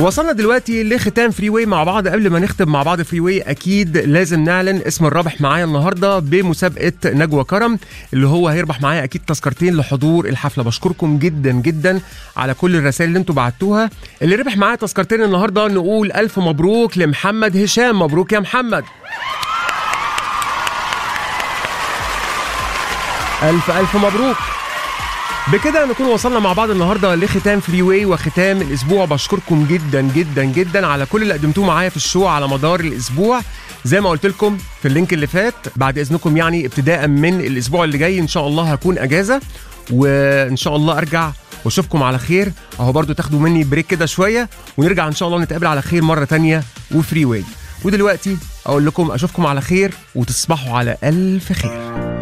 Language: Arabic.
وصلنا دلوقتي لختام فري واي مع بعض. قبل ما نختم مع بعض فري واي اكيد لازم نعلن اسم الرابح معايا النهارده بمسابقه نجوى كرم، اللي هو هيربح معايا اكيد تذكرتين لحضور الحفله. بشكركم جدا جدا على كل الرسائل اللي انتم بعتوها. اللي ربح معايا تذكرتين النهارده نقول الف مبروك لمحمد هشام. مبروك يا محمد، الف مبروك. بكده نكون وصلنا مع بعض النهارده لختام فري واي وختام الاسبوع. بشكركم جدا جدا جدا على كل اللي قدمتوه معايا في الشو على مدار الاسبوع. زي ما قلت لكم في اللينك اللي فات، بعد اذنكم يعني ابتداء من الاسبوع اللي جاي ان شاء الله هكون اجازه، وان شاء الله ارجع واشوفكم على خير. اهو برضو تاخدوا مني بريك كده شويه ونرجع ان شاء الله نتقابل على خير مره تانية وفري واي. ودلوقتي اقول لكم اشوفكم على خير وتصبحوا على الف خير.